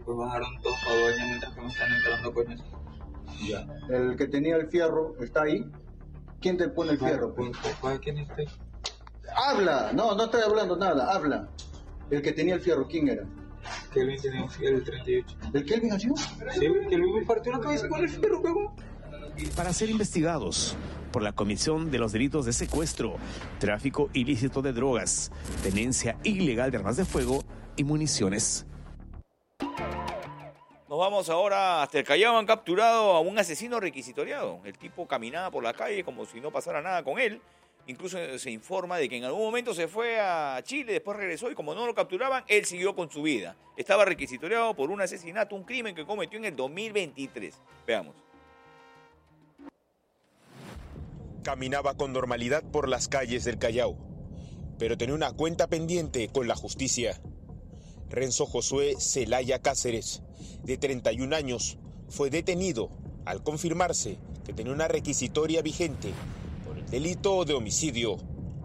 pues bajaron todos para dueña mientras que me están entrando con eso. Ya. El que tenía el fierro está ahí. ¿Quién te pone el fierro? ¿Quién está ahí? ¡Habla! No estoy hablando nada, habla. El que tenía el fierro, ¿quién era? Kelvin tenía un fierro del 38. ¿El Kelvin ha sido? Sí, Kelvin me partió la cabeza con el fierro, huevón. Para ser investigados por la comisión de los delitos de secuestro, tráfico ilícito de drogas, tenencia ilegal de armas de fuego y municiones. Nos vamos ahora hasta el Callao. Han capturado a un asesino requisitoriado. El tipo caminaba por la calle como si no pasara nada con él. Incluso se informa de que en algún momento se fue a Chile, después regresó y como no lo capturaban, él siguió con su vida. Estaba requisitoriado por un asesinato, un crimen que cometió en el 2023. Veamos. Caminaba con normalidad por las calles del Callao, pero tenía una cuenta pendiente con la justicia. Renzo Josué Zelaya Cáceres, de 31 años, fue detenido al confirmarse que tenía una requisitoria vigente por el delito de homicidio.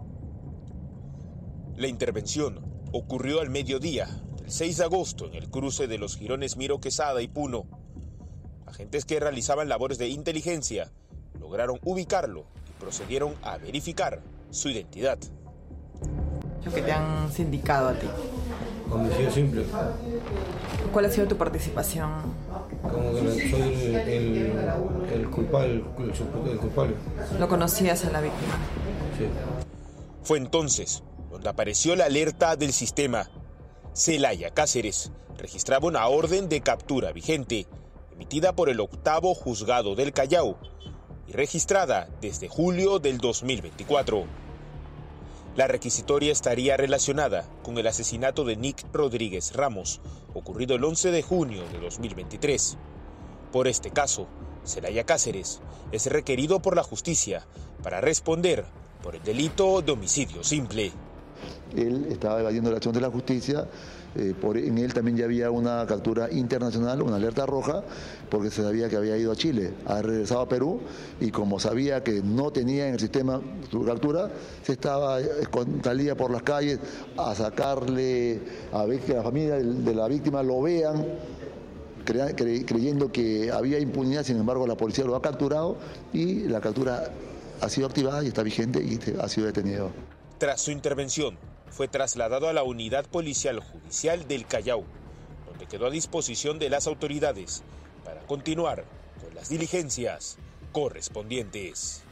La intervención ocurrió al mediodía del 6 de agosto en el cruce de los jirones Miro Quesada y Puno. Agentes que realizaban labores de inteligencia lograron ubicarlo y procedieron a verificar su identidad. ¿Qué te han sindicado a ti? Homicidio simple. ¿Cuál ha sido tu participación? Como que soy el culpable, el culpable. ¿Lo conocías a la víctima? Sí. Fue entonces donde apareció la alerta del sistema. Zelaya Cáceres registraba una orden de captura vigente, emitida por el 8º Juzgado del Callao y registrada desde julio del 2024. La requisitoria estaría relacionada con el asesinato de Nick Rodríguez Ramos, ocurrido el 11 de junio de 2023. Por este caso, Zelaya Cáceres es requerido por la justicia para responder por el delito de homicidio simple. Él estaba evadiendo la acción de la justicia. En él también ya había una captura internacional, una alerta roja, porque se sabía que había ido a Chile, ha regresado a Perú y como sabía que no tenía en el sistema su captura, salía por las calles a sacarle, a ver que la familia de la víctima lo vean, creyendo que había impunidad. Sin embargo, la policía lo ha capturado y la captura ha sido activada y está vigente y ha sido detenido. Tras su intervención, fue trasladado a la Unidad Policial Judicial del Callao, donde quedó a disposición de las autoridades para continuar con las diligencias correspondientes.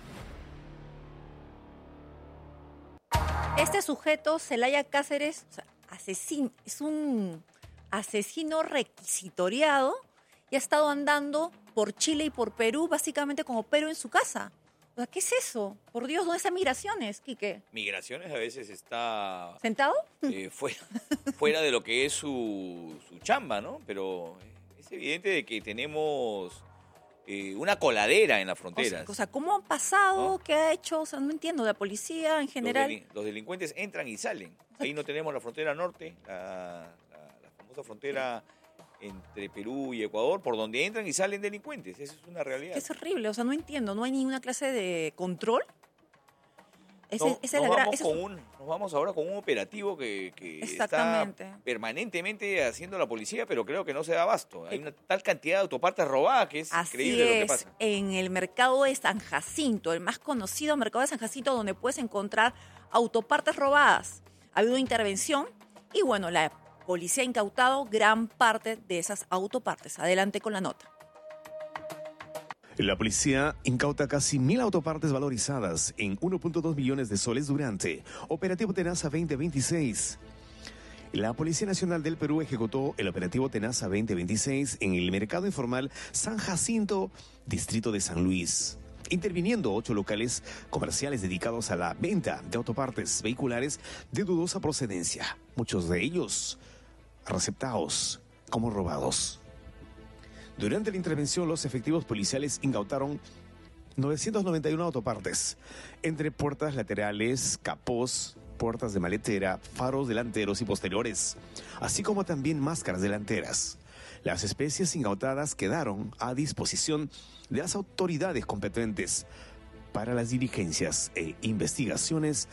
Este sujeto, Zelaya Cáceres, es un asesino requisitoriado y ha estado andando por Chile y por Perú, básicamente como Perú en su casa. O sea, ¿qué es eso? Por Dios, ¿dónde están migraciones, Quique? Migraciones a veces está... ¿Sentado? Fuera de lo que es su chamba, ¿no? Pero es evidente de que tenemos una coladera en las fronteras. O sea, ¿cómo han pasado? ¿No? ¿Qué ha hecho? O sea, no entiendo. La policía en general... Los delincuentes entran y salen. Ahí no tenemos la frontera norte, la famosa frontera entre Perú y Ecuador, por donde entran y salen delincuentes. Eso es una realidad. Es horrible, o sea, no entiendo. ¿No hay ninguna clase de control? Nos vamos ahora con un operativo que está permanentemente haciendo la policía, pero creo que no se da abasto. Hay una tal cantidad de autopartes robadas que es increíble lo que pasa. En el mercado de San Jacinto, el más conocido mercado de San Jacinto, donde puedes encontrar autopartes robadas. Ha habido intervención y bueno, la policía ha incautado gran parte de esas autopartes. Adelante con la nota. La policía incauta casi 1.000 autopartes valorizadas en 1.2 millones de soles durante Operativo Tenaza 2026. La Policía Nacional del Perú ejecutó el Operativo Tenaza 2026 en el mercado informal San Jacinto, distrito de San Luis, interviniendo 8 locales comerciales dedicados a la venta de autopartes vehiculares de dudosa procedencia, muchos de ellos receptados como robados. Durante la intervención, los efectivos policiales incautaron 991 autopartes, entre puertas laterales, capós, puertas de maletera, faros delanteros y posteriores, así como también máscaras delanteras. Las especies incautadas quedaron a disposición de las autoridades competentes para las diligencias e investigaciones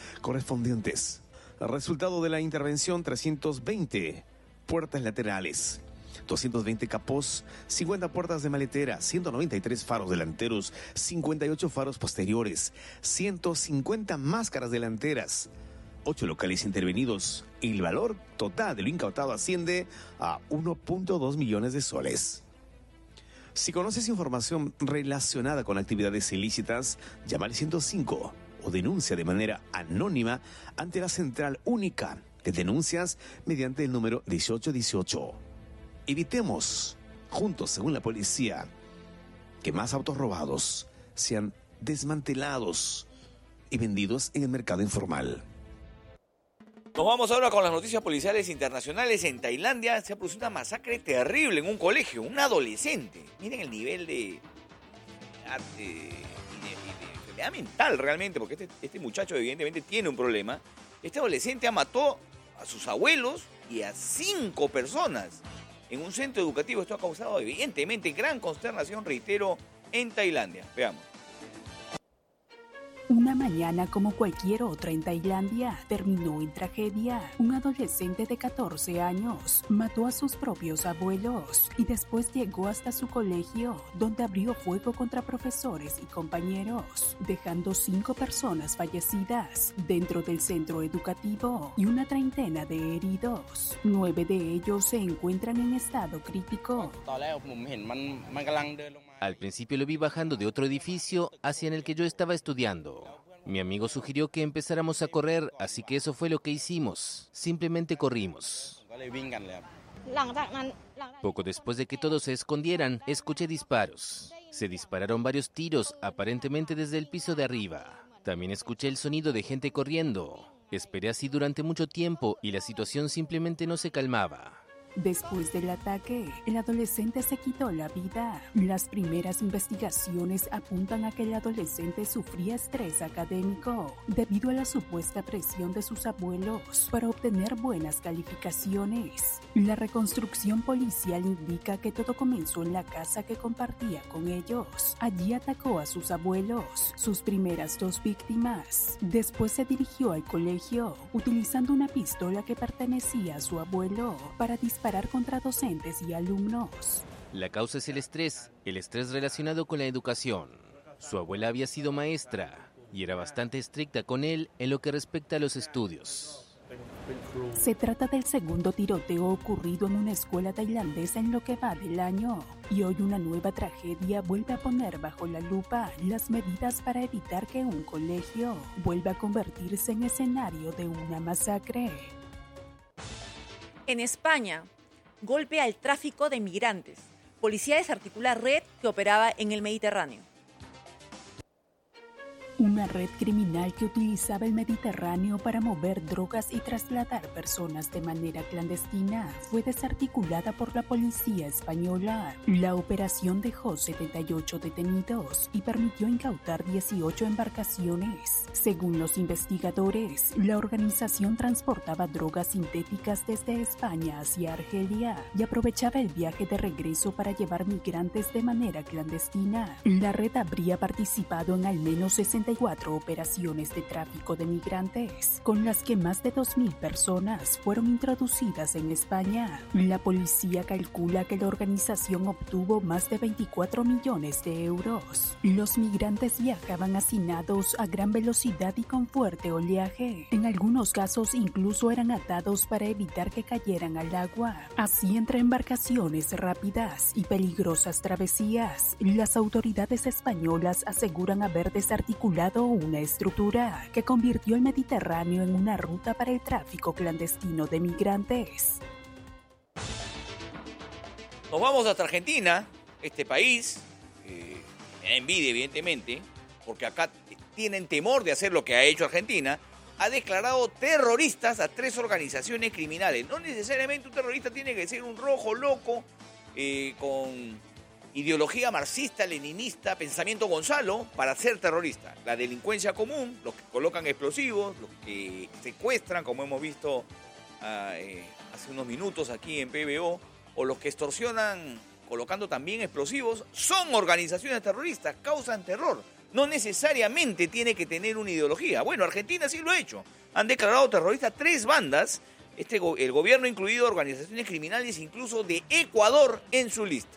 correspondientes. El resultado de la intervención: 320 puertas laterales, 220 capós, 50 puertas de maletera, 193 faros delanteros, 58 faros posteriores, 150 máscaras delanteras, 8 locales intervenidos. El valor total de lo incautado asciende a 1.2 millones de soles. Si conoces información relacionada con actividades ilícitas, llama al 105 o denuncia de manera anónima ante la Central Única de Denuncias mediante el número 1818. Evitemos, juntos según la policía, que más autos robados sean desmantelados y vendidos en el mercado informal. Nos vamos ahora con las noticias policiales internacionales. En Tailandia se ha producido una masacre terrible en un colegio, un adolescente. Miren el nivel de enfermedad mental realmente, porque este muchacho evidentemente tiene un problema. Este adolescente mató a sus abuelos y a 5 personas en un centro educativo. Esto ha causado evidentemente gran consternación, reitero, en Tailandia. Veamos. Una mañana como cualquier otra en Tailandia terminó en tragedia. Un adolescente de 14 años mató a sus propios abuelos y después llegó hasta su colegio, donde abrió fuego contra profesores y compañeros, dejando 5 personas fallecidas dentro del centro educativo y una treintena de heridos. 9 de ellos se encuentran en estado crítico. Al principio lo vi bajando de otro edificio hacia el que yo estaba estudiando. Mi amigo sugirió que empezáramos a correr, así que eso fue lo que hicimos. Simplemente corrimos. Poco después de que todos se escondieran, escuché disparos. Se dispararon varios tiros, aparentemente desde el piso de arriba. También escuché el sonido de gente corriendo. Esperé así durante mucho tiempo y la situación simplemente no se calmaba. Después del ataque, el adolescente se quitó la vida. Las primeras investigaciones apuntan a que el adolescente sufría estrés académico debido a la supuesta presión de sus abuelos para obtener buenas calificaciones. La reconstrucción policial indica que todo comenzó en la casa que compartía con ellos. Allí atacó a sus abuelos, sus primeras 2 víctimas. Después se dirigió al colegio, utilizando una pistola que pertenecía a su abuelo para disparar contra docentes y alumnos. La causa es el estrés relacionado con la educación. Su abuela había sido maestra y era bastante estricta con él en lo que respecta a los estudios. Se trata del segundo tiroteo ocurrido en una escuela tailandesa en lo que va del año. Y hoy una nueva tragedia vuelve a poner bajo la lupa las medidas para evitar que un colegio vuelva a convertirse en escenario de una masacre. En España, golpe al tráfico de migrantes. Policía desarticula red que operaba en el Mediterráneo. Una red criminal que utilizaba el Mediterráneo para mover drogas y trasladar personas de manera clandestina fue desarticulada por la policía española. La operación dejó 78 detenidos y permitió incautar 18 embarcaciones. Según los investigadores, la organización transportaba drogas sintéticas desde España hacia Argelia y aprovechaba el viaje de regreso para llevar migrantes de manera clandestina. La red habría participado en al menos 64 operaciones de tráfico de migrantes, con las que más de 2.000 personas fueron introducidas en España. La policía calcula que la organización obtuvo más de 24 millones de euros. Los migrantes viajaban hacinados a gran velocidad y con fuerte oleaje. En algunos casos incluso eran atados para evitar que cayeran al agua. Así, entre embarcaciones rápidas y peligrosas travesías, las autoridades españolas aseguran haber desarticulado una estructura que convirtió el Mediterráneo en una ruta para el tráfico clandestino de migrantes. Nos vamos hasta Argentina, este país, me da envidia evidentemente, porque acá tienen temor de hacer lo que ha hecho Argentina. Ha declarado terroristas a 3 organizaciones criminales. No necesariamente un terrorista tiene que ser un rojo loco con ideología marxista, leninista, pensamiento Gonzalo, para ser terrorista. La delincuencia común, los que colocan explosivos, los que secuestran, como hemos visto hace unos minutos aquí en PBO, o los que extorsionan colocando también explosivos, son organizaciones terroristas, causan terror. No necesariamente tiene que tener una ideología. Bueno, Argentina sí lo ha hecho. Han declarado terroristas 3 bandas El gobierno ha incluido organizaciones criminales incluso de Ecuador en su lista.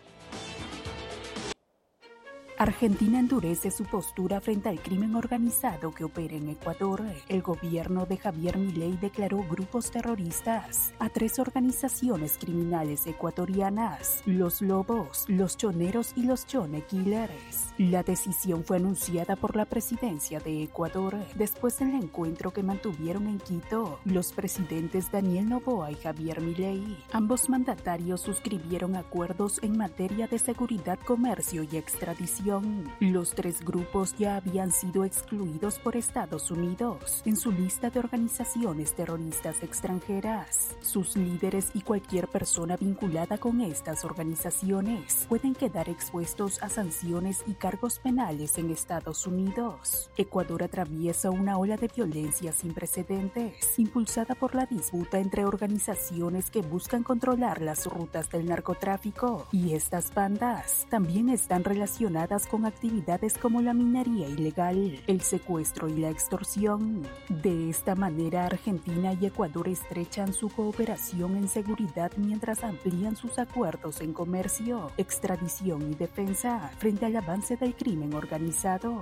Argentina endurece su postura frente al crimen organizado que opera en Ecuador. El gobierno de Javier Milei declaró grupos terroristas a 3 organizaciones criminales ecuatorianas: Los Lobos, Los Choneros y Los Chone Killers. La decisión fue anunciada por la presidencia de Ecuador después del encuentro que mantuvieron en Quito los presidentes Daniel Noboa y Javier Milei. Ambos mandatarios suscribieron acuerdos en materia de seguridad, comercio y extradición. Los 3 grupos ya habían sido excluidos por Estados Unidos en su lista de organizaciones terroristas extranjeras. Sus líderes y cualquier persona vinculada con estas organizaciones pueden quedar expuestos a sanciones y cargos penales en Estados Unidos. Ecuador atraviesa una ola de violencia sin precedentes, impulsada por la disputa entre organizaciones que buscan controlar las rutas del narcotráfico, y estas bandas también están relacionadas con actividades como la minería ilegal, el secuestro y la extorsión. De esta manera, Argentina y Ecuador estrechan su cooperación en seguridad mientras amplían sus acuerdos en comercio, extradición y defensa frente al avance del crimen organizado.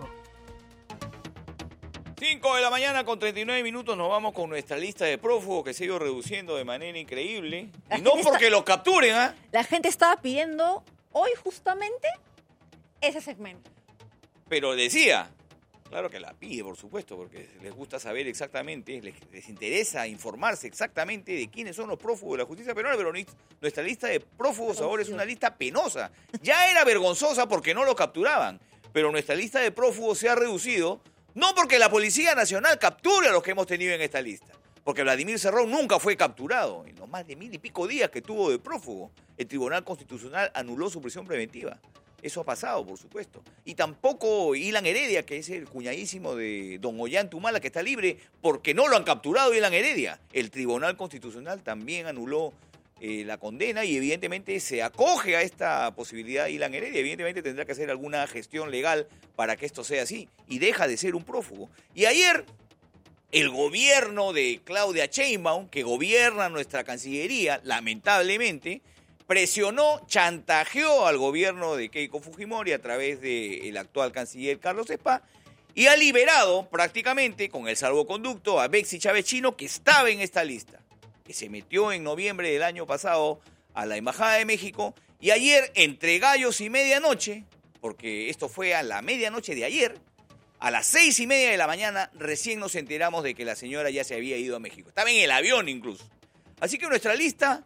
5:39 nos vamos con nuestra lista de prófugos que se ha ido reduciendo de manera increíble. Y no porque los capturen, ¿ah? La gente estaba pidiendo hoy justamente ese segmento. Pero decía, claro que la pide, por supuesto, porque les gusta saber exactamente, les interesa informarse exactamente de quiénes son los prófugos de la justicia peruana, pero nuestra lista de prófugos ahora es una lista penosa. Ya era vergonzosa porque no lo capturaban, pero nuestra lista de prófugos se ha reducido, no porque la Policía Nacional capture a los que hemos tenido en esta lista, porque Vladimir Cerrón nunca fue capturado. En los más de 1000 y pico días que tuvo de prófugo, el Tribunal Constitucional anuló su prisión preventiva. Eso ha pasado, por supuesto. Y tampoco Ilan Heredia, que es el cuñadísimo de don Ollanta Humala, que está libre porque no lo han capturado Ilan Heredia. El Tribunal Constitucional también anuló la condena y evidentemente se acoge a esta posibilidad Ilan Heredia. Evidentemente tendrá que hacer alguna gestión legal para que esto sea así y deja de ser un prófugo. Y ayer el gobierno de Claudia Sheinbaum, que gobierna nuestra Cancillería, lamentablemente, presionó, chantajeó al gobierno de Keiko Fujimori a través del actual canciller Carlos Spa y ha liberado prácticamente con el salvoconducto a Betsy Chávez Chino, que estaba en esta lista, que se metió en noviembre del año pasado a la Embajada de México y ayer entre gallos y medianoche, porque esto fue a la medianoche de ayer, a las 6:30 de la mañana recién nos enteramos de que la señora ya se había ido a México. Estaba en el avión incluso. Así que nuestra lista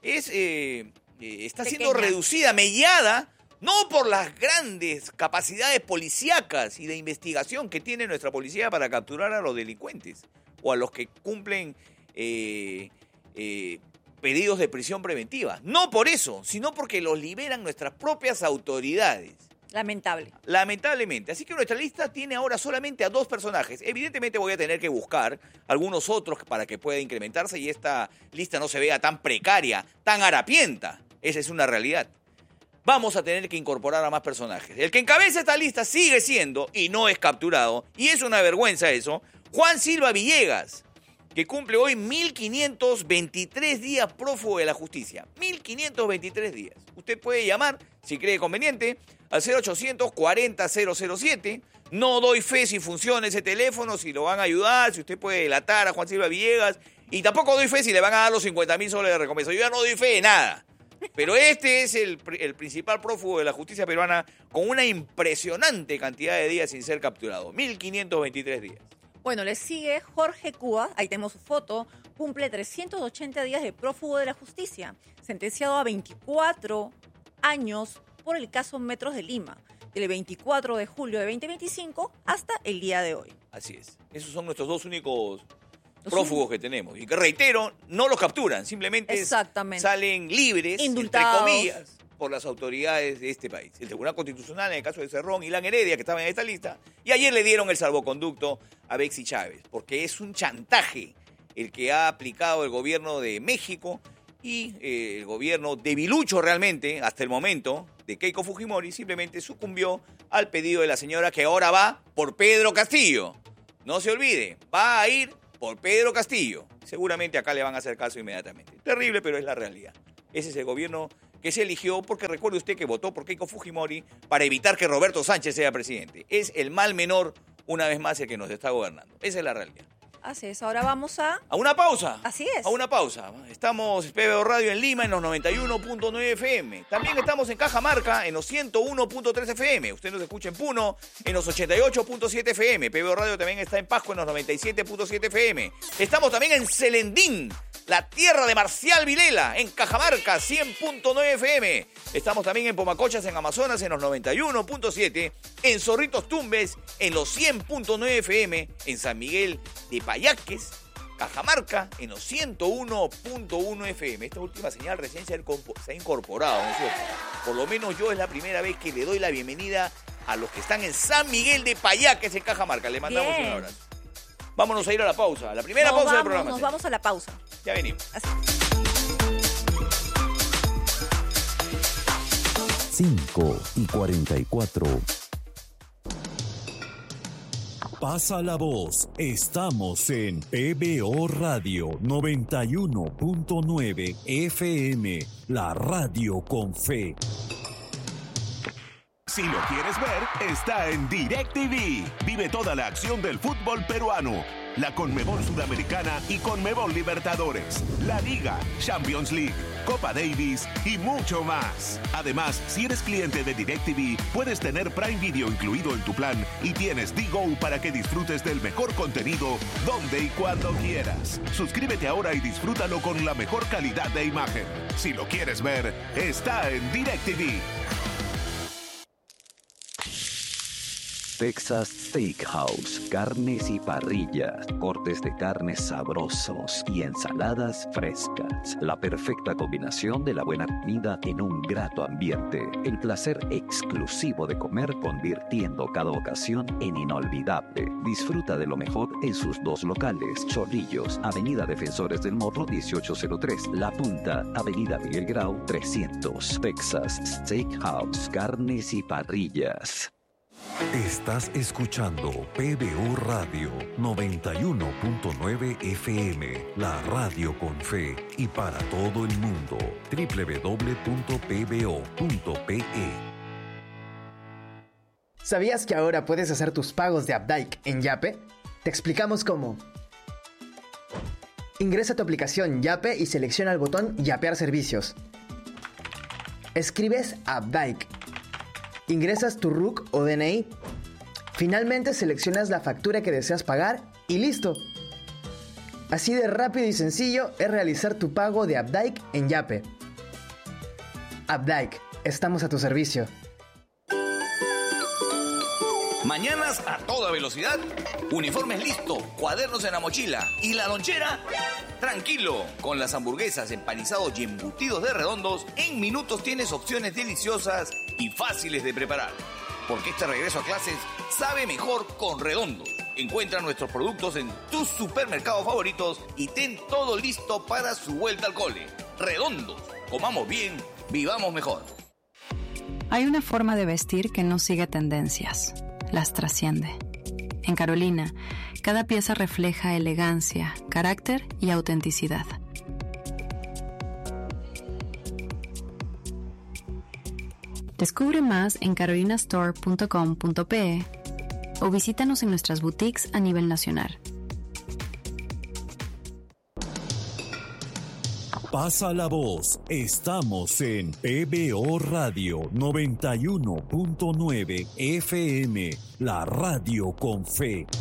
está siendo reducida, mellada, no por las grandes capacidades policíacas y de investigación que tiene nuestra policía para capturar a los delincuentes o a los que cumplen pedidos de prisión preventiva. No por eso, sino porque los liberan nuestras propias autoridades. Lamentablemente. Así que nuestra lista tiene ahora solamente a 2 personajes. Evidentemente voy a tener que buscar algunos otros para que pueda incrementarse y esta lista no se vea tan precaria, tan harapienta. Esa es una realidad. Vamos a tener que incorporar a más personajes. El que encabeza esta lista sigue siendo, y no es capturado, y es una vergüenza eso, Juan Silva Villegas, que cumple hoy 1523 días prófugo de la justicia. 1523 días. Usted puede llamar, si cree conveniente, al 0800 40 007. No doy fe si funciona ese teléfono, si lo van a ayudar, si usted puede delatar a Juan Silva Villegas. Y tampoco doy fe si le van a dar los 50.000 soles de recompensa. Yo ya no doy fe de nada. Pero este es el principal prófugo de la justicia peruana con una impresionante cantidad de días sin ser capturado. 1523 días. Bueno, le sigue Jorge Cuba, ahí tenemos su foto, cumple 380 días de prófugo de la justicia, sentenciado a 24 años por el caso Metros de Lima, del 24 de julio de 2025 hasta el día de hoy. Así es. Esos son nuestros 2 únicos prófugos que tenemos. Y que, reitero, no los capturan, simplemente salen libres, indultados, entre comillas, por las autoridades de este país. El Tribunal Constitucional, en el caso de Cerrón y Ilan Heredia, que estaban en esta lista, y ayer le dieron el salvoconducto a Betsy Chávez, porque es un chantaje el que ha aplicado el gobierno de México y el gobierno debilucho realmente, hasta el momento, de Keiko Fujimori, simplemente sucumbió al pedido de la señora que ahora va por Pedro Castillo. No se olvide, va a ir por Pedro Castillo. Seguramente acá le van a hacer caso inmediatamente. Terrible, pero es la realidad. Ese es el gobierno que se eligió porque recuerde usted que votó por Keiko Fujimori para evitar que Roberto Sánchez sea presidente. Es el mal menor, una vez más, el que nos está gobernando. Esa es la realidad. Así es, ahora vamos a una pausa. Así es. A una pausa. Estamos PBO Radio en Lima en los 91.9 FM. También estamos en Cajamarca en los 101.3 FM. Usted nos escucha en Puno en los 88.7 FM. PBO Radio también está en Pasco en los 97.7 FM. Estamos también en Celendín, la tierra de Marcial Vilela, en Cajamarca 100.9 FM. Estamos también en Pomacochas, en Amazonas, en los 91.7. En Zorritos Tumbes, en los 100.9 FM. En San Miguel de Payaques, Cajamarca, en los 101.1 FM. Esta última señal recién se ha incorporado, ¿no es cierto? Por lo menos yo es la primera vez que le doy la bienvenida a los que están en San Miguel de Payaques, en Cajamarca. Le mandamos un abrazo. Vámonos a ir a la pausa, a la primera pausa del programa. Nos vamos a la pausa. Ya venimos. Así. 5:44. Pasa la voz. Estamos en PBO Radio 91.9 FM, la radio con fe. Si lo quieres ver, está en DirecTV. Vive toda la acción del fútbol peruano, la Conmebol Sudamericana y Conmebol Libertadores, la Liga, Champions League, Copa Davis y mucho más. Además, si eres cliente de DirecTV, puedes tener Prime Video incluido en tu plan y tienes DGO para que disfrutes del mejor contenido donde y cuando quieras. Suscríbete ahora y disfrútalo con la mejor calidad de imagen. Si lo quieres ver, está en DirecTV. Texas Steakhouse, carnes y parrillas, cortes de carne sabrosos y ensaladas frescas. La perfecta combinación de la buena comida en un grato ambiente. El placer exclusivo de comer convirtiendo cada ocasión en inolvidable. Disfruta de lo mejor en sus dos locales. Chorrillos, Avenida Defensores del Morro 1803. La Punta, Avenida Miguel Grau 300. Texas Steakhouse, carnes y parrillas. Estás escuchando PBO Radio 91.9 FM, la radio con fe y para todo el mundo. www.pbo.pe. ¿Sabías que ahora puedes hacer tus pagos de Updike en Yape? Te explicamos cómo. Ingresa a tu aplicación Yape y selecciona el botón Yapear servicios. Escribes Updike. Ingresas tu RUC o DNI. Finalmente seleccionas la factura que deseas pagar y ¡listo! Así de rápido y sencillo es realizar tu pago de Updike en Yape. Updike, estamos a tu servicio. Mañanas a toda velocidad, uniformes listo, cuadernos en la mochila y la lonchera. Tranquilo, con las hamburguesas, empanizados y embutidos de Redondos, en minutos tienes opciones deliciosas y fáciles de preparar. Porque este regreso a clases sabe mejor con Redondos. Encuentra nuestros productos en tus supermercados favoritos y ten todo listo para su vuelta al cole. Redondos, comamos bien, vivamos mejor. Hay una forma de vestir que no sigue tendencias, las trasciende. En Carolina, cada pieza refleja elegancia, carácter y autenticidad. Descubre más en carolinastore.com.pe o visítanos en nuestras boutiques a nivel nacional. Pasa la voz. Estamos en PBO Radio 91.9 FM, la radio con fe.